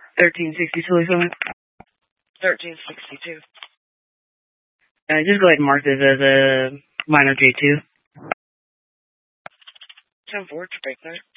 1362 or something? 1362. Just go ahead and mark this as a minor J2. 10-4, Quebec 9.